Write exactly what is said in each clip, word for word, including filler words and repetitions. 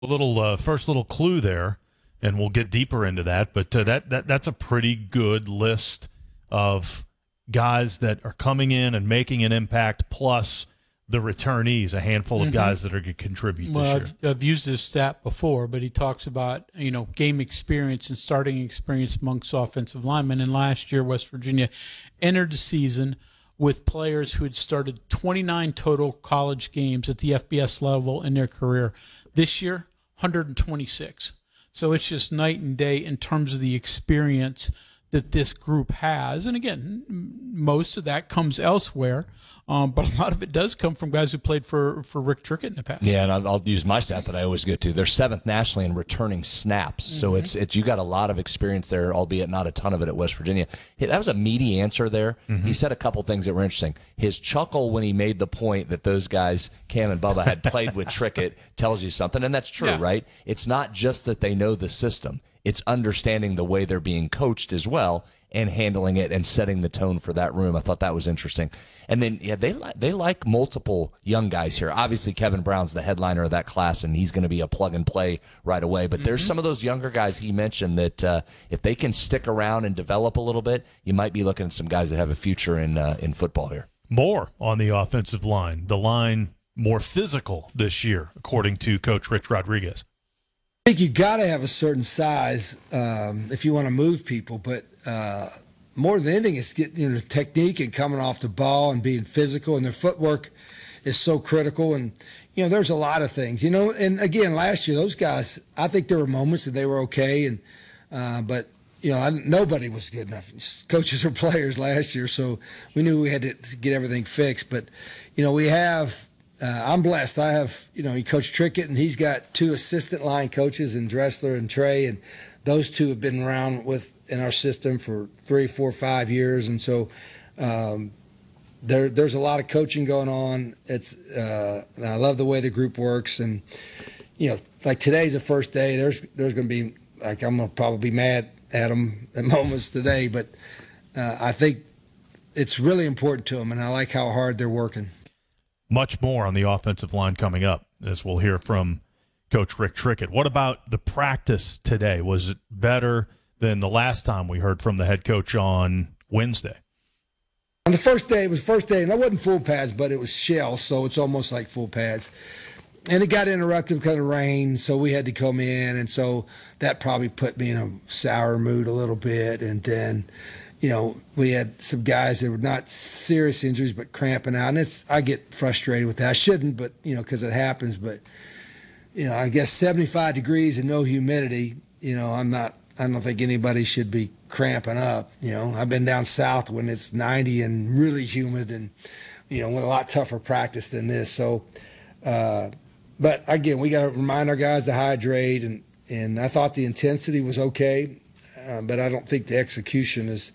A little uh, first little clue there, and we'll get deeper into that. But uh, that that that's a pretty good list of guys that are coming in and making an impact, plus the returnees, a handful of Mm-hmm. guys that are going to contribute Well, this I've, year. I've used this stat before, but he talks about, you know, game experience and starting experience amongst offensive linemen. And last year, West Virginia entered the season with players who had started twenty-nine total college games at the F B S level in their career. This year, one hundred twenty-six. So it's just night and day in terms of the experience that this group has. And again, most of that comes elsewhere. Um, but a lot of it does come from guys who played for, for Rick Trickett in the past. Yeah, and I'll, I'll use my stat that I always go to. They're seventh nationally in returning snaps, mm-hmm. so it's it's you got a lot of experience there, albeit not a ton of it at West Virginia. Hey, that was a meaty answer there. Mm-hmm. He said a couple things that were interesting. His chuckle when he made the point that those guys, Cam and Bubba, had played with Trickett tells you something, and that's true, yeah. right? It's not just that they know the system. It's understanding the way they're being coached as well and handling it and setting the tone for that room. I thought that was interesting. And then, yeah, they, li- they like multiple young guys here. Obviously, Kevin Brown's the headliner of that class, and he's going to be a plug-and-play right away. But mm-hmm. there's some of those younger guys he mentioned that uh, if they can stick around and develop a little bit, you might be looking at some guys that have a future in uh, in football here. More on the offensive line. The line more physical this year, according to Coach Rich Rodriguez. I think you got to have a certain size um, if you want to move people, but uh, more than anything, it's getting you know, the technique and coming off the ball and being physical, and their footwork is so critical. And you know, there's a lot of things, you know. And again, last year, those guys, I think there were moments that they were okay, and uh, but you know, I, nobody was good enough. Coaches or players last year, so we knew we had to, to get everything fixed. But you know, we have. Uh, I'm blessed. I have, you know, he coached Trickett, and he's got two assistant line coaches in Dressler and Trey, and those two have been around with in our system for three, four, five years, and so um, there, there's a lot of coaching going on. It's, uh, and I love the way the group works, and you know, like today's the first day. There's, there's going to be like I'm going to probably be mad at them at moments today, but uh, I think it's really important to them, and I like how hard they're working. Much more on the offensive line coming up, as we'll hear from Coach Rick Trickett. What about the practice today? Was it better than the last time we heard from the head coach on Wednesday? On the first day, it was first day, and that wasn't full pads, but it was shell, so it's almost like full pads. And it got interrupted because of rain, so we had to come in, and so that probably put me in a sour mood a little bit. And then, you know, we had some guys that were not serious injuries but cramping out, and it's I get frustrated with that. I shouldn't, but you know, because it happens. But you know, I guess seventy-five degrees and no humidity. You know, I'm not. I don't think anybody should be cramping up. You know, I've been down south when it's ninety and really humid, and you know, with a lot tougher practice than this. So, uh, but again, we got to remind our guys to hydrate, and and I thought the intensity was okay, uh, but I don't think the execution is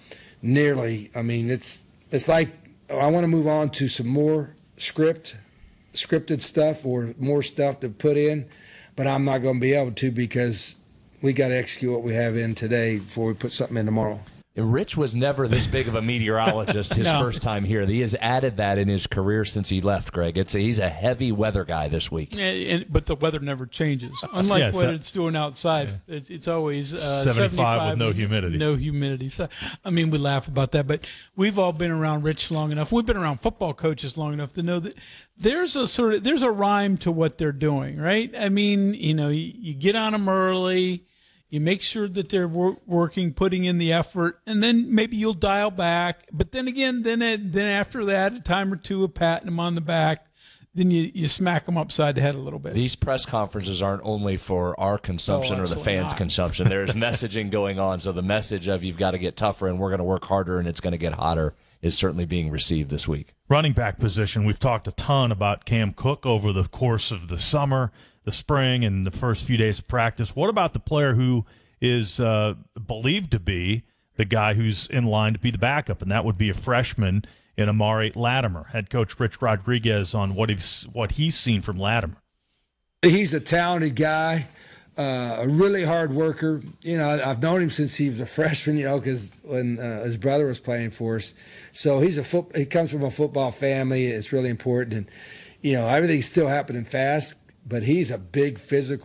nearly. I mean, it's it's like I want to move on to some more script, scripted stuff or more stuff to put in, but I'm not going to be able to because we got to execute what we have in today before we put something in tomorrow. Rich was never this big of a meteorologist his No. first time here. He has added that in his career since he left, Greg. It's a, he's a heavy weather guy this week. Yeah, and, but the weather never changes. Unlike Yeah, what so- it's doing outside, yeah. it's, it's always uh, seventy-five seventy-five with no humidity. No humidity. So, I mean, we laugh about that, but we've all been around Rich long enough. We've been around football coaches long enough to know that there's a sort of there's a rhyme to what they're doing, right? I mean, you know, you, you get on them early. You make sure that they're wor- working, putting in the effort, and then maybe you'll dial back. But then again, then it, then after that, a time or two of patting them on the back, then you, you smack them upside the head a little bit. These press conferences aren't only for our consumption Oh, or the absolutely fans' not. consumption. There's messaging going on. So the message of you've got to get tougher and we're going to work harder and it's going to get hotter is certainly being received this week. Running back position, we've talked a ton about Cam Cook over the course of the summer, the spring, and the first few days of practice. What about the player who is uh, believed to be the guy who's in line to be the backup, and that would be a freshman in Amari Latimer? Head coach Rich Rodriguez on what he's what he's seen from Latimer. He's a talented guy, uh, a really hard worker. You know, I've known him since he was a freshman. You know, because when uh, his brother was playing for us, so he's a foot. He comes from a football family. It's really important, and you know, everything's still happening fast. but he's a big physical